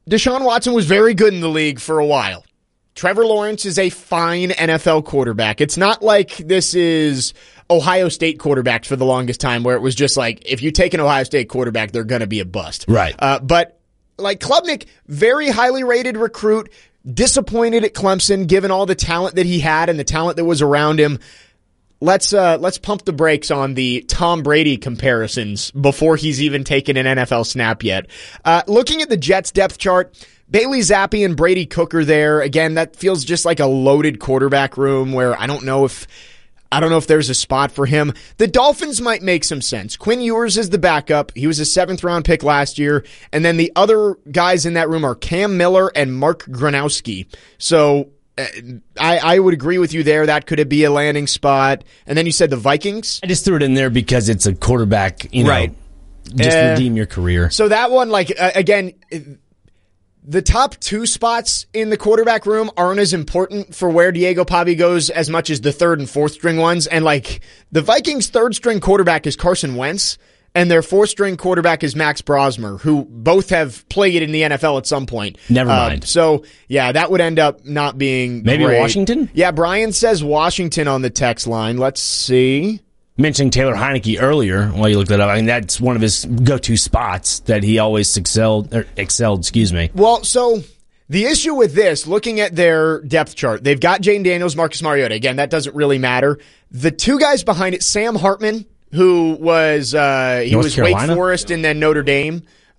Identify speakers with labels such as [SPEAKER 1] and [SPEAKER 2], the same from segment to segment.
[SPEAKER 1] Deshaun Watson was very good in the league for a while. Trevor Lawrence is a fine NFL quarterback. It's not like this is Ohio State quarterbacks for the longest time where it was just like, if you take an Ohio State quarterback, they're going to be a bust.
[SPEAKER 2] Right.
[SPEAKER 1] But like Klubnik, very highly rated recruit, disappointed at Clemson given all the talent that he had and the talent that was around him. Let's pump the brakes on the Tom Brady comparisons before he's even taken an NFL snap yet. Looking at the Jets depth chart, Bailey Zappi and Brady Cook are there. Again, that feels just like a loaded quarterback room where I don't know if there's a spot for him. The Dolphins might make some sense. Quinn Ewers is the backup. He was a 7th-round pick last year. And then the other guys in that room are Cam Miller and Mark Gronowski. So I would agree with you there. That could be a landing spot. And then you said the Vikings?
[SPEAKER 2] I just threw it in there because it's a quarterback, right. Just redeem your career.
[SPEAKER 1] So that one, again, the top 2 spots in the quarterback room aren't as important for where Diego Pavia goes as much as the 3rd and 4th string ones. And the Vikings' 3rd string quarterback is Carson Wentz, and their 4th string quarterback is Max Brosmer, who both have played in the NFL at some point.
[SPEAKER 2] Never mind.
[SPEAKER 1] So, yeah, that would end up not being
[SPEAKER 2] maybe
[SPEAKER 1] great.
[SPEAKER 2] Washington?
[SPEAKER 1] Yeah, Brian says Washington on the text line. Let's see.
[SPEAKER 2] Mentioning Taylor Heineke earlier, while you looked that up, I mean, that's one of his go-to spots that he always excelled.
[SPEAKER 1] Well, so the issue with this, looking at their depth chart, they've got Jayden Daniels, Marcus Mariota. Again, that doesn't really matter. The 2 guys behind it, Sam Hartman, who was Wake Forest and then Notre Dame.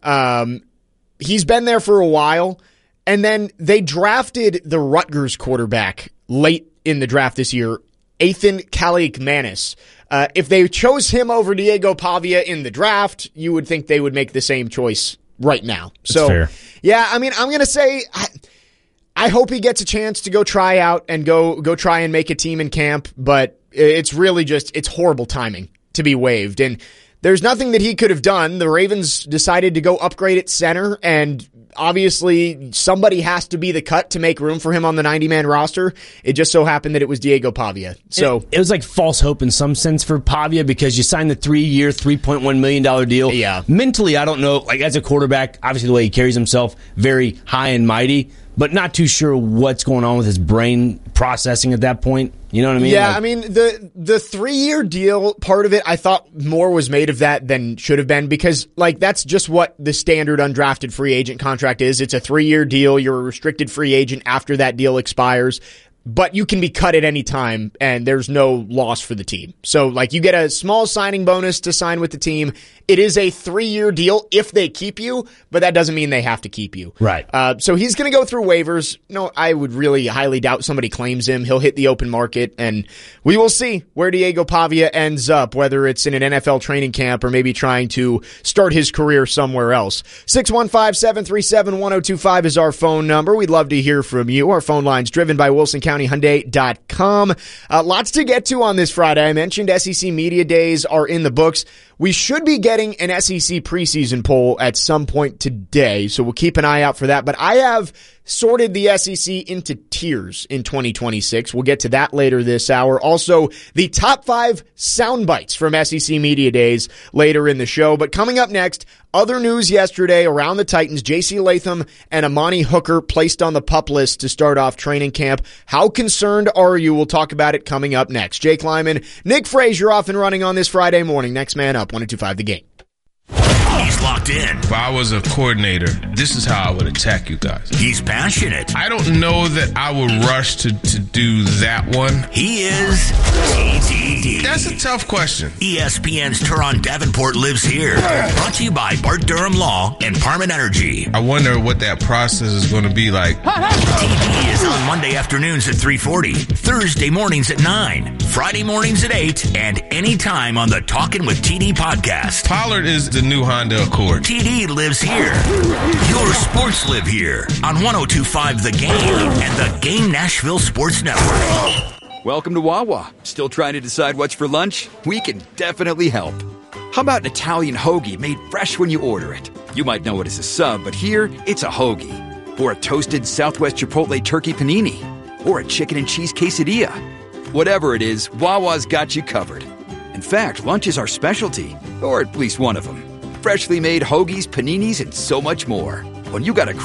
[SPEAKER 1] He's been there for a while. And then they drafted the Rutgers quarterback late in the draft this year, Ethan Kaliakmanis. If they chose him over Diego Pavia in the draft, you would think they would make the same choice right now. So,
[SPEAKER 2] fair.
[SPEAKER 1] Yeah, I mean, I'm going to say I hope he gets a chance to go try out and go try and make a team in camp, but it's really it's horrible timing to be waived. And there's nothing that he could have done. The Ravens decided to go upgrade at center, and obviously somebody has to be the cut to make room for him on the 90-man roster. It just so happened that it was Diego Pavia. So
[SPEAKER 2] it was like false hope in some sense for Pavia because you signed the 3-year, $3.1 million deal.
[SPEAKER 1] Yeah.
[SPEAKER 2] Mentally, I don't know, like as a quarterback, obviously the way he carries himself, very high and mighty, but not too sure what's going on with his brain processing at that point. You know what I mean?
[SPEAKER 1] Yeah, I mean, the 3-year deal, part of it, I thought more was made of that than should have been because, that's just what the standard undrafted free agent contract is. It's a 3-year deal. You're a restricted free agent after that deal expires. But you can be cut at any time, and there's no loss for the team. So, you get a small signing bonus to sign with the team. It is a 3-year deal if they keep you, but that doesn't mean they have to keep you.
[SPEAKER 2] Right.
[SPEAKER 1] So he's going to go through waivers. No, I would really highly doubt somebody claims him. He'll hit the open market, and we will see where Diego Pavia ends up, whether it's in an NFL training camp or maybe trying to start his career somewhere else. 615-737-1025 is our phone number. We'd love to hear from you. Our phone line's driven by WilsonCountyHyundai.com. Lots to get to on this Friday. I mentioned SEC Media Days are in the books. We should be getting an SEC preseason poll at some point today, so we'll keep an eye out for that. But I have sorted the SEC into tiers in 2026. We'll get to that later this hour. Also, the top 5 sound bites from SEC Media Days later in the show. But coming up next, other news yesterday around the Titans, J.C. Latham and Amani Hooker placed on the PUP list to start off training camp. How concerned are you? We'll talk about it coming up next. Jake Lyman, Nick Frazier off and running on this Friday morning. Next man up, 102.5 The Game.
[SPEAKER 3] He's locked in.
[SPEAKER 4] If I was a coordinator, this is how I would attack you guys.
[SPEAKER 3] He's passionate.
[SPEAKER 4] I don't know that I would rush to do that one.
[SPEAKER 3] He is TDD.
[SPEAKER 4] That's a tough question.
[SPEAKER 3] ESPN's Turon Davenport lives here. Brought to you by Bart Durham Law and Parman Energy.
[SPEAKER 4] I wonder what that process is going to be like.
[SPEAKER 3] TD is on Monday afternoons at 3:40, Thursday mornings at 9, Friday mornings at 8, and anytime on the Talkin' with TD podcast.
[SPEAKER 4] Pollard is the new Honda Accord.
[SPEAKER 3] TD lives here. Your sports live here on 102.5 The Game and the Game Nashville Sports Network.
[SPEAKER 5] Welcome to Wawa. Still trying to decide what's for lunch? We can definitely help. How about an Italian hoagie made fresh when you order it? You might know it as a sub, but here, it's a hoagie. Or a toasted Southwest Chipotle turkey panini. Or a chicken and cheese quesadilla. Whatever it is, Wawa's got you covered. In fact, lunch is our specialty, or at least one of them. Freshly made hoagies, paninis, and so much more. When you got a